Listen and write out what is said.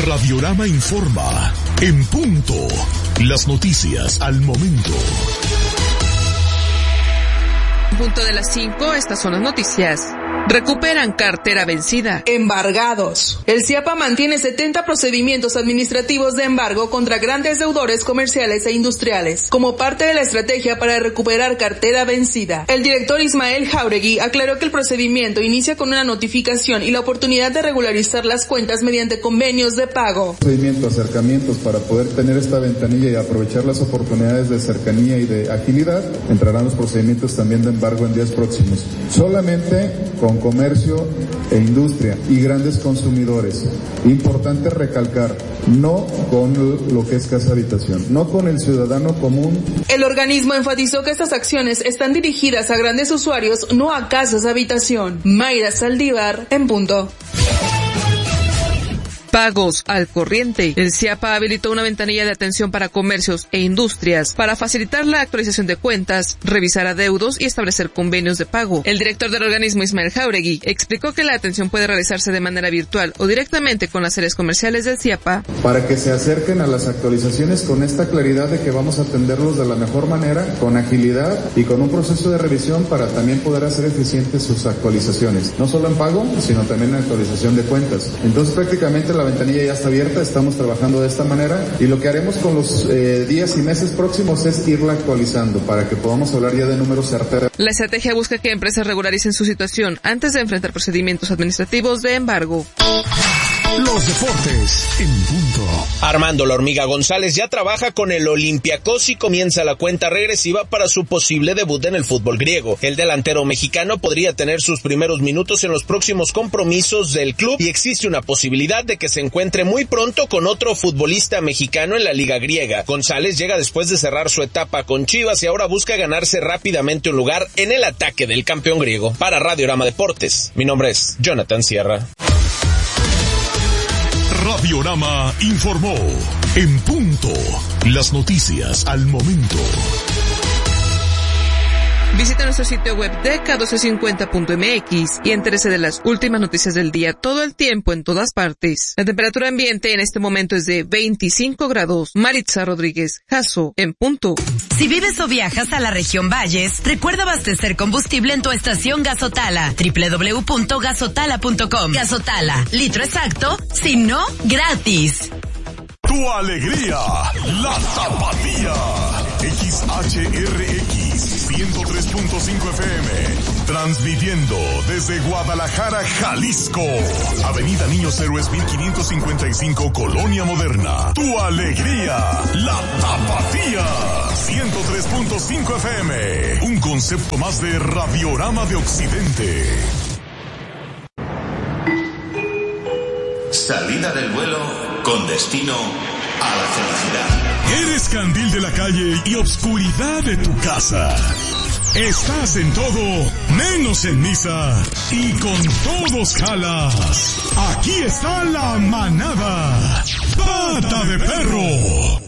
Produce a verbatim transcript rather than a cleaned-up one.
Radiorama informa. En punto. Las noticias al momento. Punto de las cinco, estas son las noticias. Recuperan cartera vencida. Embargados. El CIAPA mantiene setenta procedimientos administrativos de embargo contra grandes deudores comerciales e industriales, como parte de la estrategia para recuperar cartera vencida. El director Ismael Jauregui aclaró que el procedimiento inicia con una notificación y la oportunidad de regularizar las cuentas mediante convenios de pago. Procedimientos, acercamientos para poder tener esta ventanilla y aprovechar las oportunidades de cercanía y de agilidad. Entrarán los procedimientos también de embargo en días próximos. Solamente con comercio e industria y grandes consumidores. Importante recalcar, no con lo que es casa habitación, no con el ciudadano común. El organismo enfatizó que estas acciones están dirigidas a grandes usuarios, no a casas habitación. Mayra Saldívar, en punto. Pagos al corriente. El CIAPA habilitó una ventanilla de atención para comercios e industrias para facilitar la actualización de cuentas, revisar adeudos y establecer convenios de pago. El director del organismo, Ismael Jauregui, explicó que la atención puede realizarse de manera virtual o directamente con las áreas comerciales del CIAPA. Para que se acerquen a las actualizaciones con esta claridad de que vamos a atenderlos de la mejor manera, con agilidad y con un proceso de revisión para también poder hacer eficientes sus actualizaciones. No solo en pago, sino también en actualización de cuentas. Entonces prácticamente la La ventanilla ya está abierta, estamos trabajando de esta manera y lo que haremos con los eh, días y meses próximos es irla actualizando para que podamos hablar ya de números certeros. La estrategia busca que empresas regularicen su situación antes de enfrentar procedimientos administrativos de embargo. Los deportes en punto. Armando La Hormiga González ya trabaja con el Olympiacos y comienza la cuenta regresiva para su posible debut en el fútbol griego. El delantero mexicano podría tener sus primeros minutos en los próximos compromisos del club y existe una posibilidad de que se encuentre muy pronto con otro futbolista mexicano en la liga griega. González llega después de cerrar su etapa con Chivas y ahora busca ganarse rápidamente un lugar en el ataque del campeón griego. Para Radiorama Deportes, mi nombre es Jonathan Sierra. Radiorama informó. En punto. Las noticias al momento. Visita nuestro sitio web D K doce cincuenta punto M X y entérese de las últimas noticias del día todo el tiempo en todas partes. La temperatura ambiente en este momento es de veinticinco grados. Maritza Rodríguez, Jasso, en punto. Si vives o viajas a la región Valles, recuerda abastecer combustible en tu estación Gasotala. doble u doble u doble u punto gasotala punto com. Gasotala, litro exacto, si no, gratis. Tu alegría, la Tapatía. X H R X ciento tres punto cinco F M. Transmitiendo desde Guadalajara, Jalisco. Avenida Niños Héroes mil quinientos cincuenta y cinco, Colonia Moderna. Tu alegría, la Tapatía. ciento tres punto cinco F M. Un concepto más de Radiorama de Occidente. Salida del vuelo con destino a la felicidad. Eres candil de la calle y obscuridad de tu casa. Estás en todo, menos en misa. Y con todos jalas. Aquí está la manada. Pata de perro.